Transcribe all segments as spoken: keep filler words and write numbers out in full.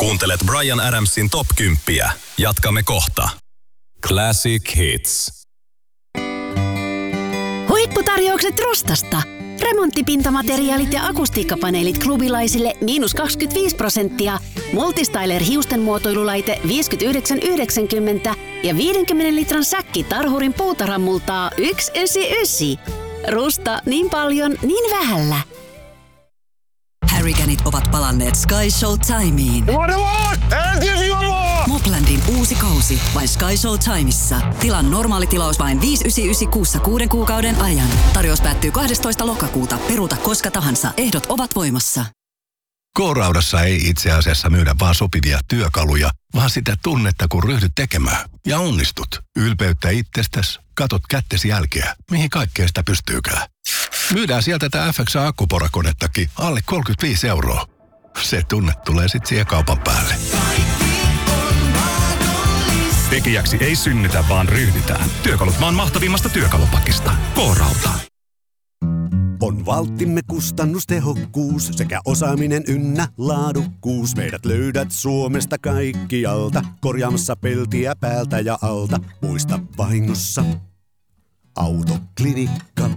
Kuuntelet Bryan Adamsin Top kymmenen. Jatkamme kohta. Classic Hits. Huipputarjoukset Rostasta. Remonttipintamateriaalit ja akustiikkapaneelit klubilaisille miinus kaksikymmentäviisi prosenttia. Multistyler hiustenmuotoilulaite viisikymmentäyhdeksän yhdeksänkymmentä ja viidenkymmenen litran säkki Tarhurin puutarhanmultaa yksi yhdeksänkymmentäyhdeksän. Rusta niin paljon, niin vähällä. Harryganit ovat palanneet Sky Show Timeen. Moplandin uusi kausi vain Sky Show Timeissa. Tilan normaali tilaus vain viisi yhdeksänkymmentäyhdeksän kuussa kuuden kuukauden ajan. Tarjous päättyy kahdestoista lokakuuta. Peruuta koska tahansa. Ehdot ovat voimassa. K-Raudassa ei itse asiassa myydä vaan sopivia työkaluja, vaan sitä tunnetta, kun ryhdyt tekemään. Ja onnistut. Ylpeyttä itsestäsi, katot kättesi jälkeä, mihin kaikkea sitä pystyykään. Myydään sieltä tätä F X A-akkuporakonettakin alle kolmekymmentäviisi euroa. Se tunne tulee sitten siihen kaupan päälle. Tekijäksi ei synnytä, vaan ryhdytään. Työkalut maan mahtavimmasta työkalupakista. K-Rauta. On valttimme kustannustehokkuus sekä osaaminen ynnä laadukkuus. Meidät löydät Suomesta kaikkialta, korjaamassa peltiä päältä ja alta. Muista vahingossa Autoklinikka.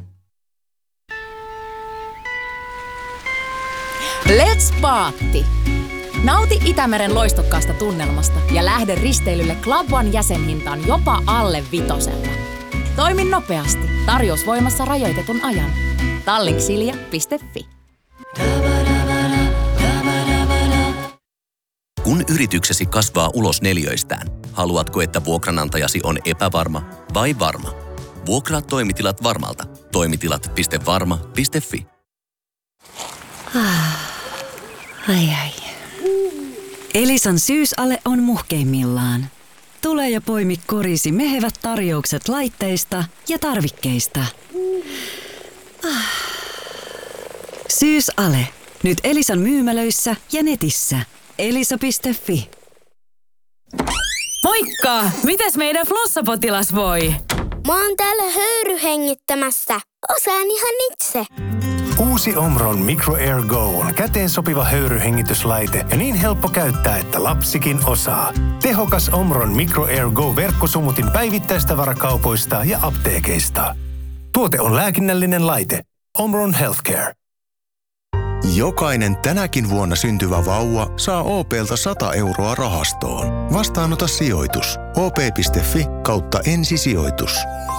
Let's Party! Nauti Itämeren loistokkaasta tunnelmasta ja lähde risteilylle Club One jäsenhintaan jopa alle vitosella. Toimi nopeasti. Tarjous voimassa rajoitetun ajan. Tallink.silja piste fi. Kun yrityksesi kasvaa ulos neliöistään, haluatko, että vuokranantajasi on epävarma vai varma? Vuokraa toimitilat Varmalta. Toimitilat piste varma piste fi. Ai ai. Elisan syysale on muhkeimmillaan. Tule ja poimi korisi mehevät tarjoukset laitteista ja tarvikkeista. Syysale. Nyt Elisan myymälöissä ja netissä. elisa piste fi. Moikka! Mitäs meidän flossapotilas voi? Mä oon täällä höyryhengittämässä. Osaan ihan itse. Uusi Omron Micro Air Go on käteen sopiva höyryhengityslaite ja niin helppo käyttää, että lapsikin osaa. Tehokas Omron Micro Air Go -verkkosumutin päivittäistavarakaupoista ja apteekeista. Tuote on lääkinnällinen laite. Omron Healthcare. Jokainen tänäkin vuonna syntyvä vauva saa O P:ltä sata euroa rahastoon. Vastaanota sijoitus. O P piste fi kautta ensisijoitus.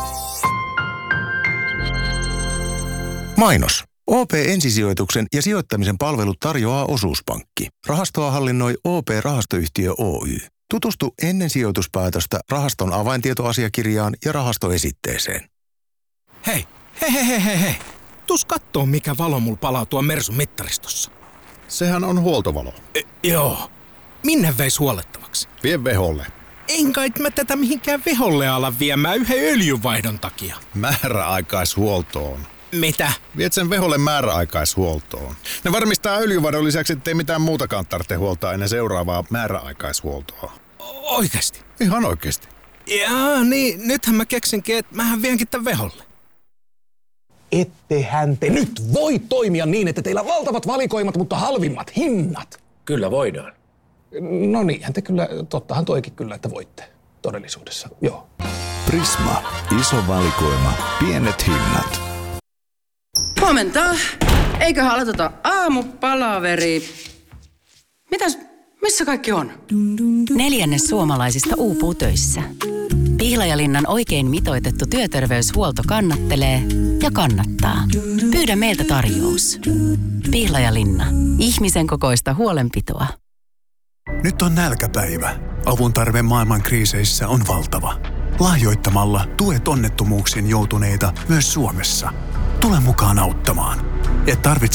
Mainos. O P-ensisijoituksen ja sijoittamisen palvelut tarjoaa Osuuspankki. Rahastoa hallinnoi O P-rahastoyhtiö Oy. Tutustu ennen sijoituspäätöstä rahaston avaintietoasiakirjaan ja rahastoesitteeseen. Hei, hei, hei, hei, hei, hei. Tuus kattoo, mikä valo mulla palaa tuon Mersun mittaristossa. Sehän on huoltovalo. E, joo. Minne veis huollettavaksi? Vie veholle. En kai mä tätä mihinkään veholle ala viemään yhden öljynvaihdon takia. Määräaikaishuoltoon. Mitä? Viet sen veholle määräaikaishuoltoon. Ne varmistaa öljyvadon lisäksi, ettei mitään muutakaan tarvitse huoltaa ennen seuraavaa määräaikaishuoltoa. Oikeesti? Ihan oikeesti. Jaa, niin nythän mä keksinkin, että mähän vienkin tän veholle. Ettehän te nyt voi toimia niin, että teillä on valtavat valikoimat, mutta halvimmat hinnat. Kyllä voidaan. No niinhän te kyllä, tottahan toikin kyllä, että voitte todellisuudessa, joo. Prisma. Iso valikoima. Pienet hinnat. Huomenta. Eiköhän aloiteta aamupalaveri. Mitäs, missä kaikki on? Neljännes suomalaisista uupuu töissä. Pihlajalinnan oikein mitoitettu työterveyshuolto kannattelee ja kannattaa. Pyydä meiltä tarjous. Pihlajalinna. Ihmisen kokoista huolenpitoa. Nyt on nälkäpäivä. Avun tarve maailman kriiseissä on valtava. Lahjoittamalla tuet onnettomuuksiin joutuneita myös Suomessa. Tule mukaan auttamaan. Et tarvitse